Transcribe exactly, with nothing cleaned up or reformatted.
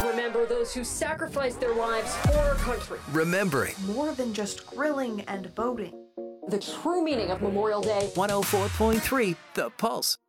Remember those who sacrificed their lives for our country. Remembering. More than just grilling and boating. The true meaning of Memorial Day. one oh four point three The Pulse.